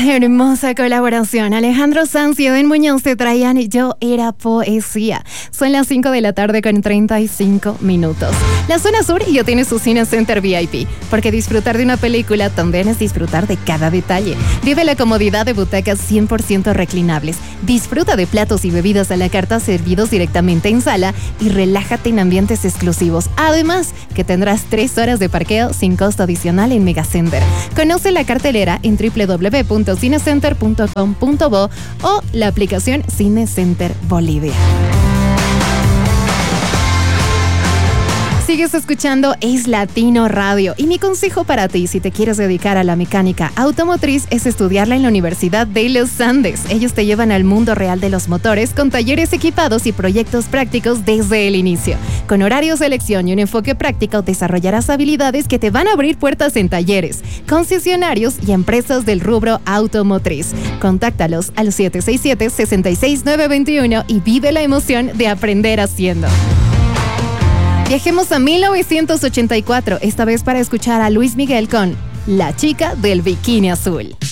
Hermosa colaboración. Alejandro Sanz y Eden Muñoz te traían Yo Era Poesía. Son las 5 de la tarde con 35 minutos. La zona sur ya tiene su Cine Center VIP, porque disfrutar de una película también es disfrutar de cada detalle. Vive la comodidad de butacas 100% reclinables. Disfruta de platos y bebidas a la carta servidos directamente en sala y relájate en ambientes exclusivos. Además, que tendrás 3 horas de parqueo sin costo adicional en Megacenter. Conoce la cartelera en www.cinecenter.com.bo o la aplicación Cinecenter Bolivia. Sigues escuchando Es Latino Radio y mi consejo para ti si te quieres dedicar a la mecánica automotriz es estudiarla en la Universidad de los Andes. Ellos te llevan al mundo real de los motores con talleres equipados y proyectos prácticos desde el inicio. Con horarios de lección y un enfoque práctico desarrollarás habilidades que te van a abrir puertas en talleres, concesionarios y empresas del rubro automotriz. Contáctalos al 767-66921 y vive la emoción de aprender haciendo. Viajemos a 1984, esta vez para escuchar a Luis Miguel con La Chica del Bikini Azul.